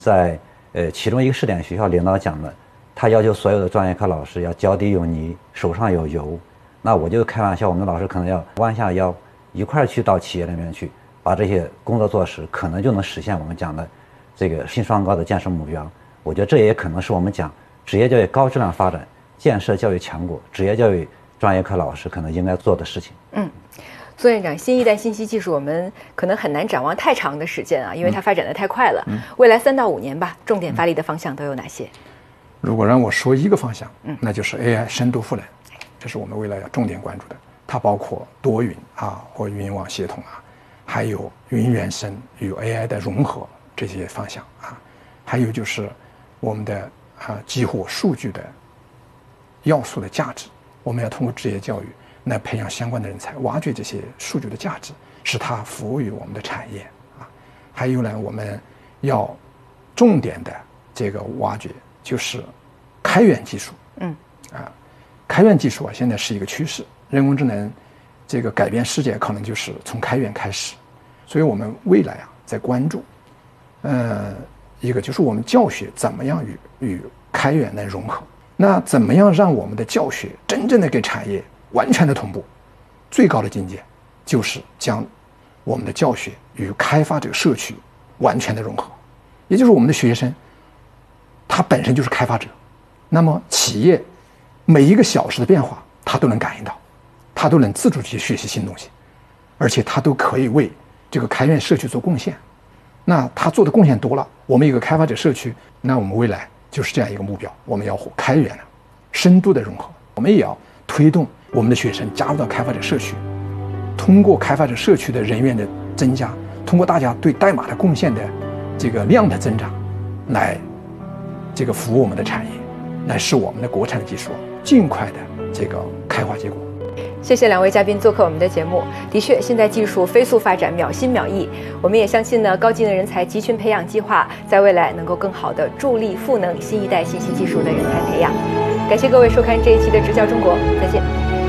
在其中一个试点学校，领导讲的，他要求所有的专业课老师要脚底有泥，手上有油。那我就开玩笑，我们的老师可能要弯下腰，一块去到企业里面去，把这些工作做实，可能就能实现我们讲的这个新双高的建设目标。我觉得这也可能是我们讲职业教育高质量发展、建设教育强国、职业教育专业课老师可能应该做的事情。 苏院长，新一代信息技术我们可能很难展望太长的时间啊，因为它发展的太快了。未来3到5年吧，重点发力的方向都有哪些？ 如果让我说一个方向，那就是 AI 深度赋能，这是我们未来要重点关注的。它包括多云或云网系统还有云原生与 AI 的融合这些方向还有就是我们的激活数据的要素的价值，我们要通过职业教育来培养相关的人才，挖掘这些数据的价值，使它服务于我们的产业还有呢，我们要重点的这个挖掘就是开源技术。开源技术现在是一个趋势，人工智能这个改变世界可能就是从开源开始，所以我们未来在关注一个就是我们教学怎么样与开源来融合，那怎么样让我们的教学真正的跟产业完全的同步，最高的境界就是将我们的教学与开发这个社区完全的融合，也就是我们的学生他本身就是开发者，那么企业每一个小时的变化他都能感应到，他都能自主去学习新东西，而且他都可以为这个开源社区做贡献。那他做的贡献多了，我们一个开发者社区，那我们未来就是这样一个目标，我们要开源深度的融合，我们也要推动我们的学生加入到开发者社区，通过开发者社区的人员的增加，通过大家对代码的贡献的这个量的增长，来这个服务我们的产业，来使我们的国产的技术尽快的这个开花结果。 谢谢2位嘉宾做客我们的节目。的确，现在技术飞速发展，秒新秒异。我们也相信呢，高技能人才集群培养计划在未来能够更好的助力赋能新一代信息技术的人才培养。感谢各位收看这一期的直角中国，再见。